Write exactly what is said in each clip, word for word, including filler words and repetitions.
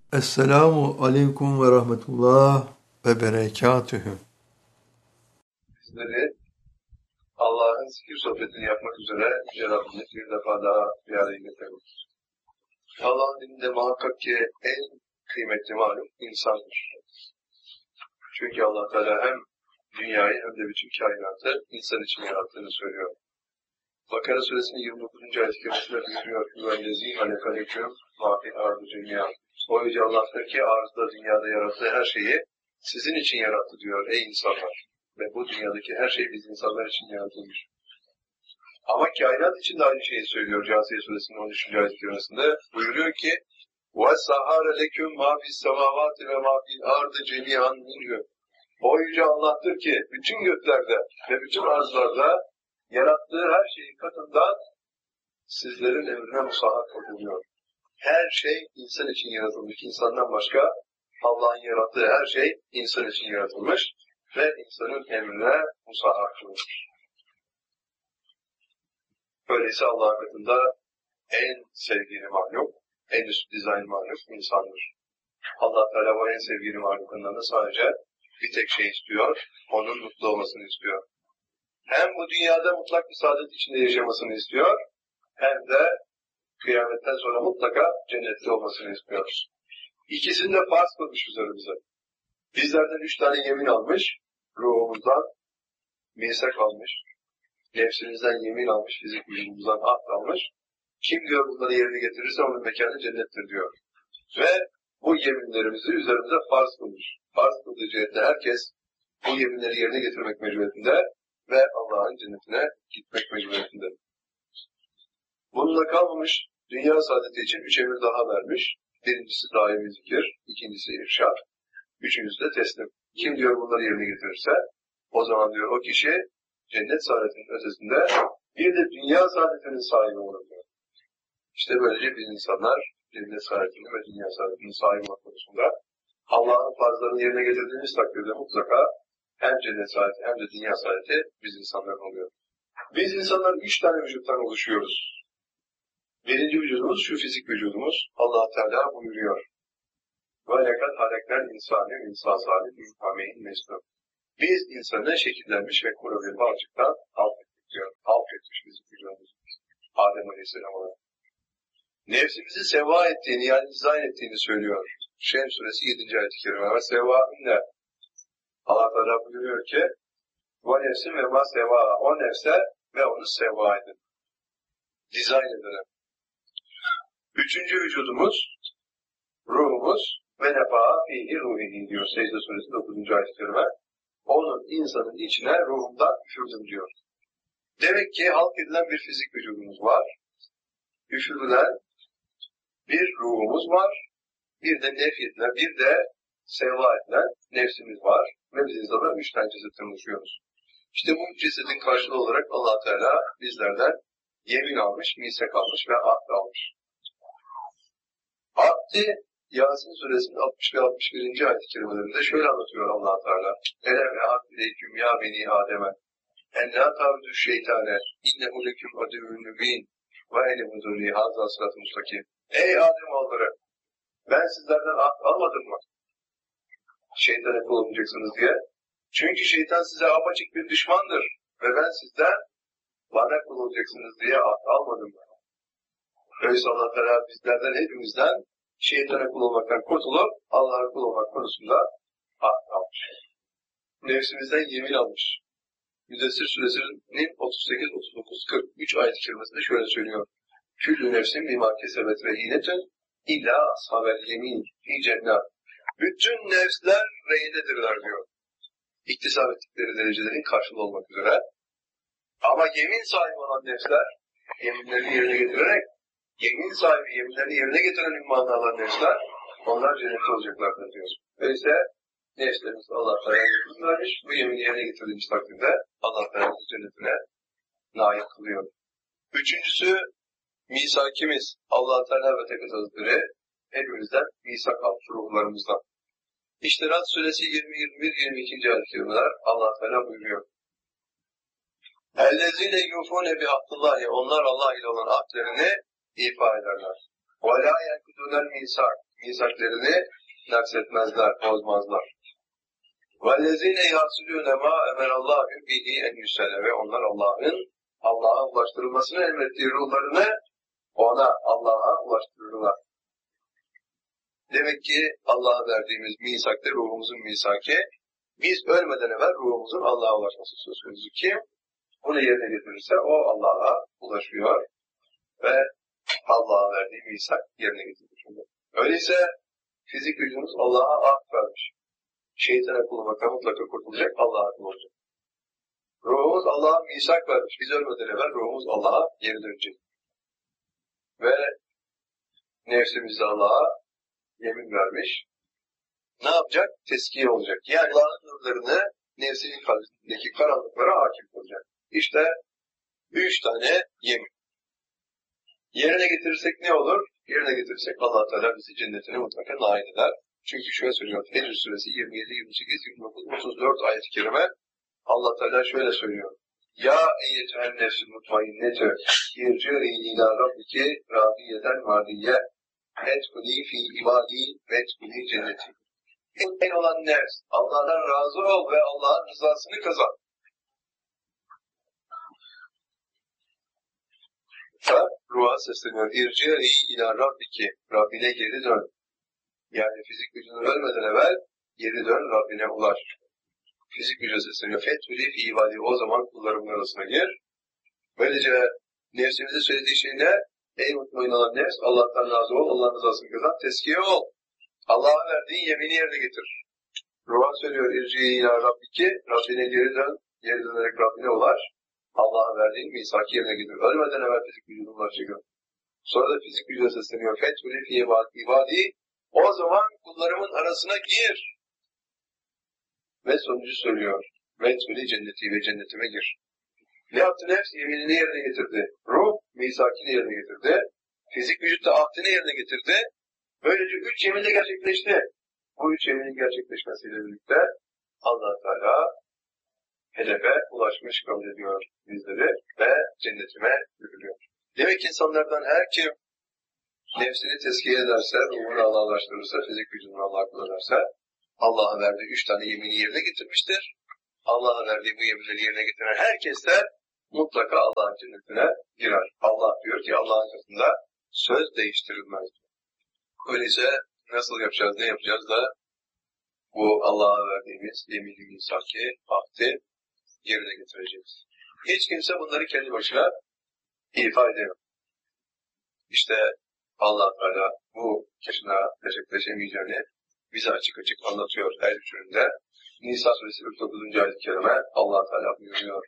Esselamu aleyküm ve rahmetullah ve berekatühü. Bizleri Allah'ın zikir sohbetini yapmak üzere Yüce Rabbimiz bir defa daha bir araya getirmiş. Allah'ın dininde muhakkak ki en kıymetli malum insandır. Çünkü Allah Teala hem dünyayı hem de bütün kainatı insan için yarattığını söylüyor. Bakara Suresinin yirmi dokuzuncu ayet-i kerimesinde buyuruyor. Hüvellezî halekalekum mâ fil ardı cemî'an. O Yüce Allah'tır ki arzda, dünyada yarattığı her şeyi sizin için yarattı diyor ey insanlar. Ve bu dünyadaki her şey biz insanlar için yaratılmış. Ama kainat için de aynı şeyi söylüyor Câsiye Suresinin on üçüncü ayet-i kerimesinde. Buyuruyor ki وَسَّحَارَ لَكُمْ مَا فِي السَّمَاوَاتِ وَمَا فِي الْأَرْضِ جَمِيعًا مِنْهُ. O Yüce Allah'tır ki bütün göklerde ve bütün arzlarda yarattığı her şeyin katından sizlerin emrine musahat ediliyor. Her şey insan için yaratılmış. İnsandan başka Allah'ın yarattığı her şey insan için yaratılmış ve insanın emrine musahat kılınmış. Öyleyse Allah katında en sevgili mahluk, en üst dizayn mahluk insandır. Allah Teala o en sevgili mahluklarından da sadece bir tek şey istiyor, onun mutlu olmasını istiyor. Hem bu dünyada mutlak bir saadet içinde yaşamasını istiyor, hem de kıyametten sonra mutlaka cennetli olmasını istiyoruz. İkisini de farz kılmış üzerimize. Bizlerden üç tane yemin almış, ruhumuzdan misak almış, nefsimizden yemin almış, fizik vücudumuzdan ahd almış. Kim diyor bunları yerine getirirse onun mekanı cennettir diyor. Ve bu yeminlerimizi üzerimize farz kılmış. Farz kıldığı cihette herkes bu yeminleri yerine getirmek mecburiyetinde ve Allah'ın cennetine gitmek mecburiyetinde. Bununla kalmamış, dünya saadeti için üç emir daha vermiş. Birincisi daimi zikir, ikincisi irşad, üçüncüsü de teslim. Kim diyor bunları yerine getirirse, o zaman diyor o kişi cennet saadetinin ötesinde bir de dünya saadetinin sahibi olur diyor. İşte böylece biz insanlar cennet saadetinin ve dünya saadetinin sahibi olmak konusunda Allah'ın farzlarını yerine getirdiğimiz takdirde mutlaka hem cennet saadeti hem de dünya saadeti biz insanlar oluyor. Biz insanlar üç tane vücuttan oluşuyoruz. Birinci vücudumuz şu fizik vücudumuz. Allah Teala buyuruyor. وَلَكَدْ هَلَكْنَا الْاِنْسَانِ مِنْ صَلْصَالٍ مِنْ حَمَإٍ مَسْنُونٍ. Biz insanı şekillenmiş ve kuru bir balçıktan halk ettik diyor. Halk etmiş bizim vücudumuz. Adem Aleyhisselam olarak. Nefsimizi seva ettiğini, yani dizayn ettiğini söylüyor. Şems Suresi yedinci ayet-i kerime. Ve sevâinle Allah Teala buyuruyor ki o nefsin ve ma seva. O nefse ve onu seva edin. Dizayn edelim. Üçüncü vücudumuz, ruhumuz ve nefa'a fihi ruhihi diyor Secde Suresi dokuzuncu ayet-i kerime. Onun insanın içine ruhumdan üfürdüm diyor. Demek ki halk edilen bir fizik vücudumuz var. Üfürülen bir ruhumuz var. Bir de nefyedilen, bir de seva edilen nefsimiz var. Ve biz insanlar üç tane cesetten oluşuyoruz. İşte bu cesedin karşılığı olarak Allah Teala bizlerden yemin almış, misak almış ve ahd almış. Ahdi Yasin Suresinin altmış ve altmış birinci ayet-i kerimelerinde şöyle anlatıyor Allah Teala. Ele ve ahd ileyküm ya beni Adem'e en la tabudu şeytane innehu leküm adüvün mübin ve elimuzuni hazza sırat-ı mustakim. Ey Adem oğulları, ben sizlerden ahd almadım mı? Şeytana kul olmayacaksınız diye. Çünkü şeytan size apaçık bir düşmandır ve ben sizden bana kul olacaksınız diye ahd almadım mı? Öyleyse Allah Teala bizlerden hepimizden şeytana kul olmaktan kurtulup Allah'a kul olmak konusunda ahd almış. Nefsimizden yemin almış. Müddessir Suresinin otuz sekiz, otuz dokuz, kırk üç ayet-i kerimesinde şöyle söylüyor. Küllü nefsin bima kesebet rehinetün illa ashabel yemin fi cennet. Bütün nefsler rehinedirler diyor. İktisap ettikleri derecelerin karşılığı olmak üzere. Ama yemin sahibi olan nefsler, yeminlerini yerine getirerek, yemin sahibi, yeminlerini yerine getiren ümmanı alan nefsler, onlar cennette olacaklardır diyor. Öyleyse nefslerimiz Allah Teala yemin vermiş, bu yemini yerine getirdiğimiz takdirde Allah Teala cennetine nail kılıyor. Üçüncüsü, misakimiz. Allah Teala ve Tekaddes Hazretleri hepimizden misak almış ruhlarımızdan. İşte Rad Suresi yirmi, yirmi bir, yirmi ikinci ayet-i kerimeler Allah Teala buyuruyor. اَلَّذِينَ يُوفُونَ بِعَهْدِ. Onlar Allah ile olan ahdlerini ifa ederler. وَلَا يَنْكُدُونَ الْمِيثَاقَ. misaklerini naksetmezler, bozmazlar. وَالَّذِينَ يَاسُلُونَ مَا اَمَرَ اللّٰهُ بِهِ اَنْ يُسَلَ ve onlar Allah'ın Allah'a ulaştırılmasını emrettiği ruhlarını ona, Allah'a ulaştırırlar. Demek ki Allah'a verdiğimiz misakte ruhumuzun misaki, biz ölmeden evvel ruhumuzun Allah'a ulaşması söz konusu. Kim bunu yerine getirirse o Allah'a ulaşıyor ve Allah'a verdiği misak yerine getiriyor. Öyleyse fizik gücümüz Allah'a ahd vermiş. Şeytana kullanmaktan mutlaka kurtulacak, Allah'a kul olacak. Ruhumuz Allah'a misak vermiş. Biz ölmeden evvel ruhumuz Allah'a geri dönecek. Ve nefsimiz de Allah'a yemin vermiş. Ne yapacak? Teskiye olacak. Yani Allah'ın nurlarını nefsinin kalbindeki karanlıklara hakim olacak. İşte üç tane yemin. Yerine getirirsek ne olur? Yerine getirirsek Allah Teala bizi cennetine mutlaka nail eder. Çünkü şöyle söylüyor. Fecr suresi yirmi yedi, yirmi sekiz, yirmi dokuz, otuz dört ayet-i kerime Allah Teala şöyle söylüyor. Ya eyyetühen nefsül mutmainnetü irci'i ila rabbiki radiyeten vardiyye etkuli fi ibadi ve etkuli cenneti. En olan nefs, Allah'tan razı ol ve Allah'ın rızasını kazan. Ruha sesleniyor. İrci'i ila rabbiki, Rabbine geri dön. Yani fizik gücünü ölmeden evvel geri dön, Rabbine ulaş. Fizik gücü sesleniyor. Fethülü fi ibadi, o zaman kullarımın arasına gir. Böylece nefsimize söylediği şey ne? Ey mutmain olan nefs, Allah'tan razı ol, Allah'ın rızasını kazan, teskiye ol. Allah'a verdiğin yemini yerine getir. Ruhan söylüyor, irci'i ila rabbiki, Rabbine geri dön, geri dönerek Rabbine ulaş. Allah'a verdiğin misaki yerine getir. Ölmeden evvel fizik gücünü ulaşacak. Sonra da fizik gücüne sesleniyor. Fethülü fi ibadi, o zaman kullarımın arasına gir. Ve sonucu söylüyor. Fethülü cenneti ve cennetime gir. Ne yaptı nefs? Yeminini yerine getirdi. Ruh, misakini yerine getirdi. Fizik vücut da ahdini yerine getirdi. Böylece üç yemin de gerçekleşti. Bu üç yeminin gerçekleşmesiyle birlikte Allah Teala hedefe ulaşmış kabul ediyor bizleri ve cennetime yürülüyor. Demek ki insanlardan her kim nefsini tezkiye ederse, ruhunu Allah'laştırırsa, fizik vücudunu Allah'a kul ederse, Allah'a verdiği üç tane yemini yerine getirmiştir. Allah'a verdiği bu yeminleri yerine getiren herkes de mutlaka Allah'ın cennetine girer. Allah diyor ki Allah'ın katında söz değiştirilmez. Öyleyse nasıl yapacağız, ne yapacağız da bu Allah'a verdiğimiz yemin-i misaki, ahdi yerine getireceğiz. Hiç kimse bunları kendi başına ifa edemez. İşte Allah Teala bu yaşına gerçekleşemeyeceğini bize açık açık anlatıyor her üçünde. Nisa suresi kırk dokuzuncu ayet-i kerime Allah Teala buyuruyor.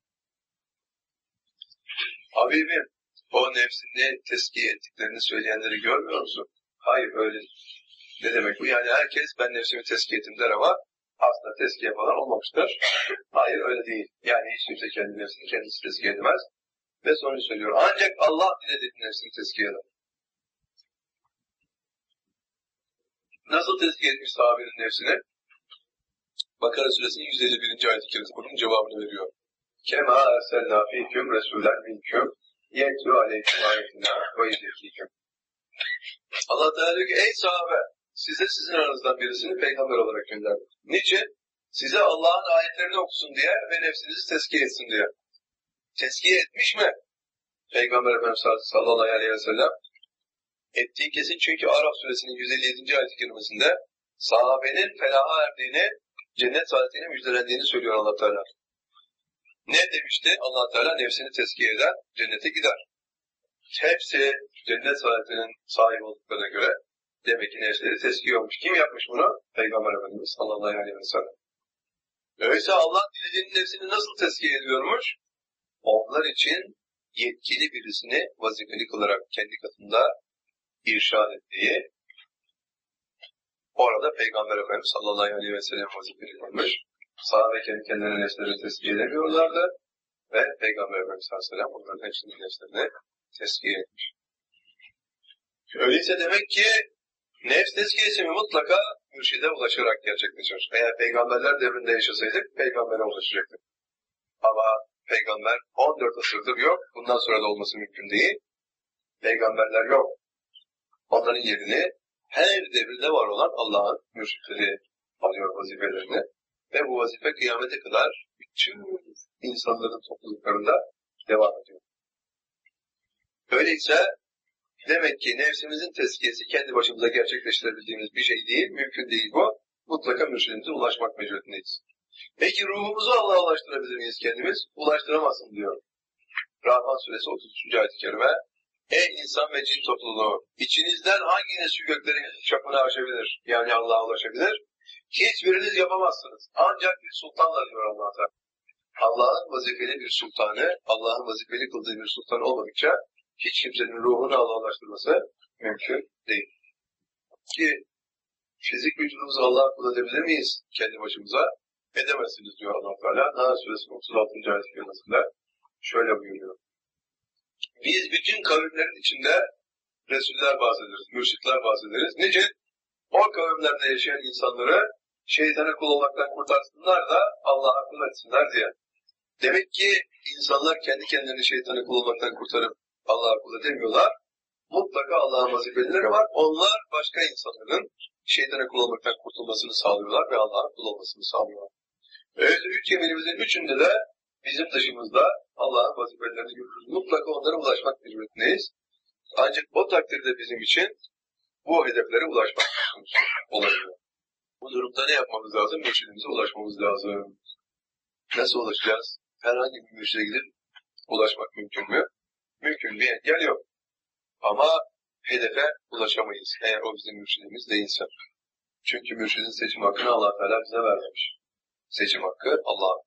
Habibim, o nefsini teskiye ettiklerini söyleyenleri görmüyor musun? Hayır, öyle. Ne demek bu? Yani herkes ben nefsimi teskiye ettim der ama aslında teskiye falan olmamıştır. Hayır, öyle değil. Yani hiç kimse kendi nefsini kendisi teskiye edemez. Ve sonra söylüyor. Ancak Allah diledi nefsini teskiye eder. Nasıl teskiye etmiş sahabenin nefsini? Bakara suresinin yüz elli birinci ayet-i kerimesi bunun cevabını veriyor. Kema ersellâ fîküm resûlen minküm yektû aleyküm ayetina ve yedekîküm. Allah Teala diyor ki ey sahabe, size sizin aranızdan birisini peygamber olarak gönderdim. Niçin? Size Allah'ın ayetlerini okusun diye ve nefsinizi teskiye etsin diye. Teskiye etmiş mi? Peygamber Efendimiz sallallahu aleyhi ve sellem ettiği kesin, çünkü Araf suresinin yüz elli yedinci ayet-i kerimesinde sahabenin felaha erdiğini, cennet saadetine müjdelendiğini söylüyor Allah Teala. Ne demişti? Allah Teala nefsini tezkiye eder, cennete gider. Hepsi cennet saadetinin sahibi olduklarına göre demek ki nefsleri tezkiye olmuş. Kim yapmış bunu? Peygamber Efendimiz sallallahu aleyhi ve sellem. Öyleyse Allah dilediğinin nefsini nasıl tezkiye ediyormuş? Onlar için yetkili birisini vazifeli kılarak kendi katında irşad ettiği, orada Peygamber Efendimiz sallallahu aleyhi ve sellem vazifeli kılmış. Sahabe kendi kendilerine nefslerini tezkiye edemiyorlardı ve Peygamber Efendimiz sallallahu aleyhi ve sellem onların hepsinin nefslerini tezkiye etmiş. Öyleyse demek ki nefs tezkiyesi mi mutlaka mürşide ulaşarak gerçekleşir. Eğer peygamberler devrinde yaşasaydık peygambere ulaşacaktık. Ama peygamber on dört asırdır yok. Bundan sonra da olması mümkün değil. Peygamberler yok. Onların yerini her devirde var olan Allah'ın mürşitleri alıyor vazifelerini. Ve bu vazife kıyamete kadar bütün insanların topluluklarında devam ediyor. Öyleyse demek ki nefsimizin tezkiyesi kendi başımıza gerçekleştirebildiğimiz bir şey değil, mümkün değil bu. Mutlaka mürşidimize ulaşmak mecburiyetindeyiz. Peki ruhumuzu Allah'a ulaştırabilir miyiz kendimiz? Ulaştıramazsın diyor. Rahman suresi otuz üçüncü ayet-i kerime. Ey insan ve cin topluluğu! İçinizden hanginiz şu göklerin çapını aşabilir? Yani Allah'a ulaşabilir? Hiçbiriniz yapamazsınız. Ancak bir sultanla diyor Allah Teala. Allah'ın vazifeli bir sultanı, Allah'ın vazifeli kıldığı bir sultan olmadıkça hiç kimsenin ruhunu Allah'a ulaştırması mümkün değil. Ki fizik vücudumuzu Allah'a kul edebilir miyiz kendi başımıza? Edemezsiniz diyor Allah Teala. Nahl suresinin otuz altıncı ayet-i kerimesinde şöyle buyuruyor. Biz bütün kavimlerin içinde Resuller bahsederiz, mürşitler bahsederiz. Niçin? O kavimlerde yaşayan insanları şeytana kul olmaktan kurtarsınlar da Allah'a kul etsinler diye. Demek ki insanlar kendi kendilerini şeytana kul olmaktan kurtarıp Allah'a kul edemiyorlar. Mutlaka Allah'ın vazifelileri var. Onlar başka insanların şeytana kul olmaktan kurtulmasını sağlıyorlar ve Allah'a kul olmasını sağlıyorlar. Öyleyse üç yeminimizin üçünde de bizim dışımızda Allah'ın vazifelerini görürüz. Mutlaka onlara ulaşmak mecburiyetindeyiz. Ancak o takdirde bizim için bu hedeflere ulaşmak olabilir. Bu durumda ne yapmamız lazım? Mürşidimize ulaşmamız lazım. Nasıl ulaşacağız? Herhangi bir mürşide gidip ulaşmak mümkün mü? Mümkün, bir engel yok. Ama hedefe ulaşamayız eğer o bizim mürşidimiz değilse. Çünkü mürşidin seçim hakkını Allah Teala bize vermemiş. Seçim hakkı Allah'ın.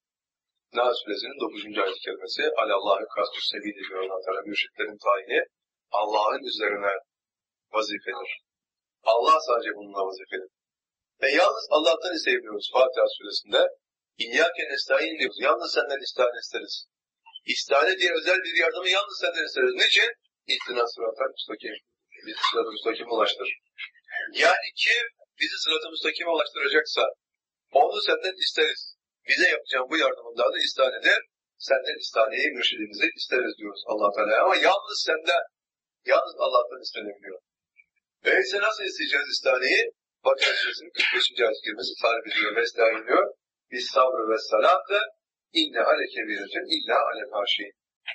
Nahl suresinin dokuzuncu ayet-i kerimesi Alallâhu kastü sebîli diyor Allah Teala. Mürşitlerin tayini Allah'ın üzerine vazifedir. Allah sadece bununla vazifedir. Ve yalnız Allah'tan isteyebiliyoruz Fatiha suresinde. İyyâke nestaîn diyoruz. Yalnız senden istihane isteriz. İstihane diye özel bir yardımı yalnız senden isteriz. Niçin? İhtina sıratal müstakim. Bizi sırat-ı müstakime ulaştır. Yani kim bizi sırat-ı müstakime ulaştıracaksa onu senden isteriz. Bize yapacağın bu yardımından da istahanedir. Senden istahaneyi, mürşidimizi isteriz diyoruz Allah Teala'ya. Ama yalnız senden, yalnız Allah'tan istenebiliyor. Öyleyse nasıl isteyeceğiz istahaneyi? Bakara suresinin kırk beşinci ayet-i kerimesi tarif ediyor ve istihaniyor. Biz sabrı ve salatı inne ale kebiretün illa ale karşıyım.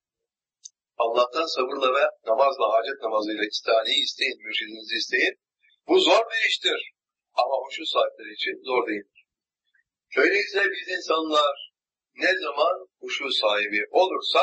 Allah'tan sabırla ve namazla, hacet namazıyla istihaneyi isteyin, mürşidinizi isteyin. Bu zor bir iştir. Ama huşu sahipleri için zor değildir. Öyleyse biz insanlar ne zaman huşu sahibi olursa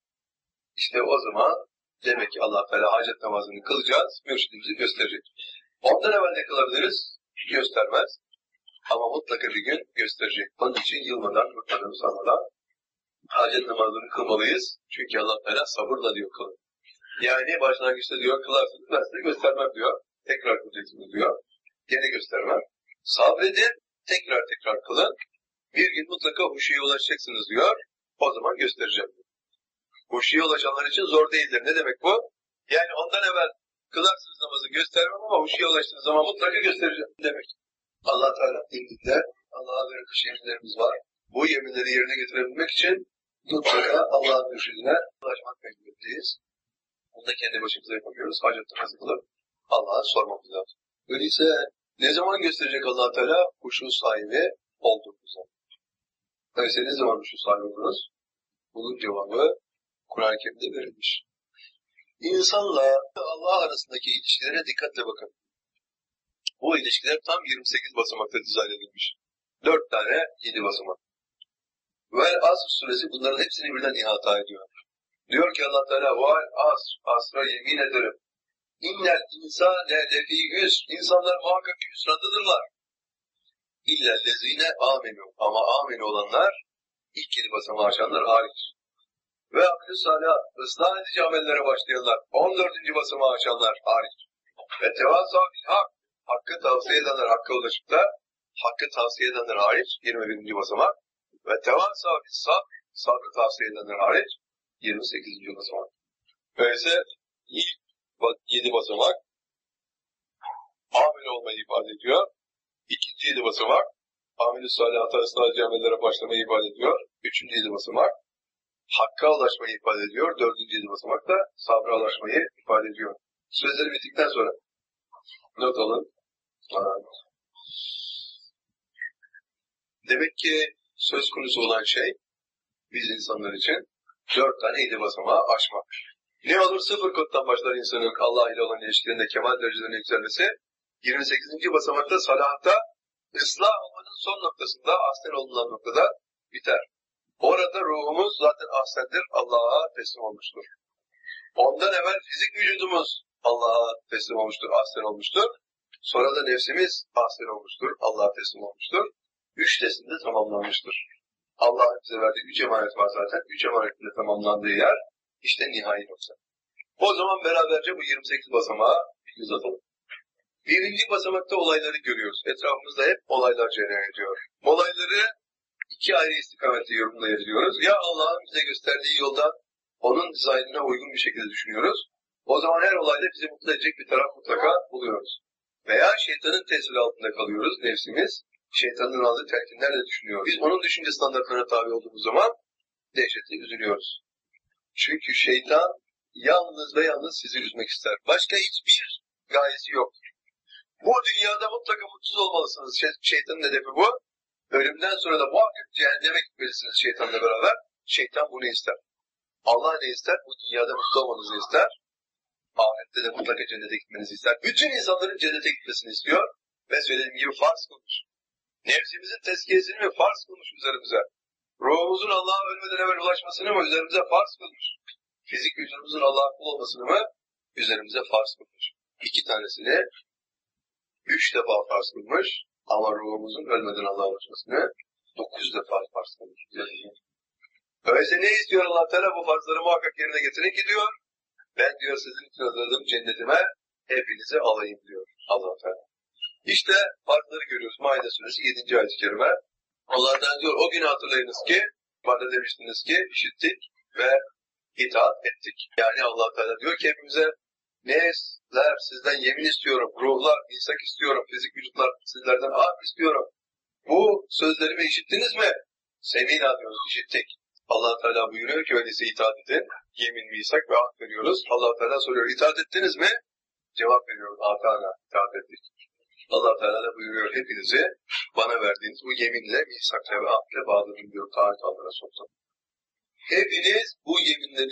işte o zaman demek ki Allah Teala hacet namazını kılacağız, mürşidimizi gösterecek. Ondan evvel ne kılabiliriz? Göstermez. Ama mutlaka bir gün gösterecek. Onun için yılmadan, mutmadan, usanmadan hacet namazını kılmalıyız. Çünkü Allah Teala sabırla diyor kılın. Yani başlangıçta diyor kılarsınız, ben size göstermem diyor. Tekrar kılacaksınız diyor. Gene göstermem. Sabredin, tekrar tekrar kılın. Bir gün mutlaka huşuya ulaşacaksınız diyor. O zaman göstereceğim. Huşuya ulaşanlar için zor değildir. Ne demek bu? Yani ondan evvel kılarsınız namazı göstermem ama huşuya ulaştığınız zaman mutlaka göstereceğim demek. Allah Teala indinde Allah'a verilmiş yeminlerimiz var. Bu yeminleri yerine getirebilmek için mutlaka Allah'ın mürşidine ulaşmak mecburiyetindeyiz. Bunu da kendi başımıza yapamıyoruz. Hacet namazı kılıp Allah'a sormamız lazım. Öyleyse ne zaman gösterecek Allah Teala huşu sahibi olduğumuzu? Öyleyse ne zaman huşu sahibi oluruz? Bunun cevabı Kur'an-ı Kerim'de verilmiş. İnsanla Allah arasındaki ilişkilere dikkatle bakın. Bu ilişkiler tam yirmi sekiz basamakta dizayn edilmiş. Dört tane yedi basamak. Vel Asr suresi bunların hepsini birden ihata ediyor. Diyor ki Allah Teala vel Asr, Asr'a yemin ederim. İnnel insâne lefî hüsn. İnsanlar muhakkak ki hüsrandadırlar. İllellezîne âmenû. Ama âmen olanlar, ilk yedi basamağı aşanlar hariç. Ve aklı salâh, ıslah edici amellere başlayanlar, on dördüncü basamağı aşanlar hariç. Ve tevâsâ bil hak. Hakkı tavsiye edenler, hakka ulaşıp da hakkı tavsiye edenler hariç, yirmi birinci basamak. Ve tevâsâ bil sabr. Sabrı tavsiye edenler hariç, yirmi sekizinci basamak. Öyleyse ilk yedi basamak amel olmayı ifade ediyor. İkinci yedi basamak amel-i salihata, ıslah amellere başlamayı ifade ediyor. Üçüncü yedi basamak hakka ulaşmayı ifade ediyor. Dördüncü yedi basamak da sabra ulaşmayı ifade ediyor. Sözleri bittikten sonra Not alın. Demek ki söz konusu olan şey biz insanlar için dört tane yedi basamağı aşmak. Ne olur sıfır koddan başlar insanın Allah ile olan ilişkilerinde kemal derecelerine yükselmesi. yirmi sekizinci basamakta salahatta ıslah olmanın son noktasında, ahsen olunan noktada biter. Orada ruhumuz zaten ahsendir, Allah'a teslim olmuştur. Ondan evvel fizik vücudumuz Allah'a teslim olmuştur, ahsen olmuştur. Sonra da nefsimiz ahsen olmuştur, Allah'a teslim olmuştur. Üç teslim de tamamlanmıştır. Allah'ın bize verdiği üç emanet var zaten. Üç emanetin de tamamlandığı yer işte nihai nokta. O zaman beraberce bu yirmi sekiz basamağa bir göz atalım. Birinci basamakta olayları görüyoruz. Etrafımızda hep olaylar cereyan ediyor. Olayları iki ayrı istikamette yorumlayabiliyoruz. Ya Allah'ın bize gösterdiği yoldan onun dizaynına uygun bir şekilde düşünüyoruz. O zaman her olayda bizi mutlu edecek bir taraf mutlaka buluyoruz. Veya şeytanın tesiri altında kalıyoruz, nefsimiz. Şeytanın aldığı telkinlerle düşünüyor. Biz onun düşünce standartlarına tabi olduğumuz zaman dehşetle üzülüyoruz. Çünkü şeytan yalnız ve yalnız sizi üzmek ister. Başka hiçbir gayesi yoktur. Bu dünyada mutlaka mutsuz olmalısınız. Şey, şeytanın hedefi bu. Ölümden sonra da muhakkak cehenneme gitmelisiniz şeytanla beraber. Şeytan bunu ister. Allah ne ister? Bu dünyada mutlu olmanızı ister. Ahirette de mutlaka cennete gitmenizi ister. Bütün insanların cennete gitmesini istiyor. Ve söylediğim gibi farz kılmış. Nefsimizin tezkiyesini mi farz kılmış üzerimize? Ruhumuzun Allah'a ölmeden evvel ulaşmasını mı üzerimize farz kılmış? Fizik vücudumuzun Allah'a kul olmasını mı üzerimize farz kılmış? İki tanesini üç defa farz kılmış ama ruhumuzun ölmeden Allah'a ulaşmasını dokuz defa farz kılmış. Öyleyse ne istiyor Allah Teala? Bu farzları muhakkak yerine getirin ki diyor. Ben diyor sizin için hazırladığım cennetime hepinizi alayım diyor Allah Teala. İşte farzları görüyoruz. Maide suresi yedinci ayet-i kerime. Allah'tan diyor o günü hatırlayınız ki bana demiştiniz ki işittik ve itaat ettik. Yani Allah Teala diyor ki hepimize nesler sizden yemin istiyorum, ruhlar misak istiyorum, fizik vücutlar sizlerden ahd istiyorum. Bu sözlerimi işittiniz mi? Semina diyoruz, işittik. Allah Teala buyuruyor ki öyleyse itaat edin. Yemin, misak ve ahd veriyoruz. Allah Teala soruyor itaat ettiniz mi? Cevap veriyoruz. Atana, itaat ettik. Allah Teala da buyuruyor hepinizi bana verdiğiniz bu yeminle, misakla ve ahdle bağladım diyor. Taat Allah'a soktum. Hepiniz bu yeminleri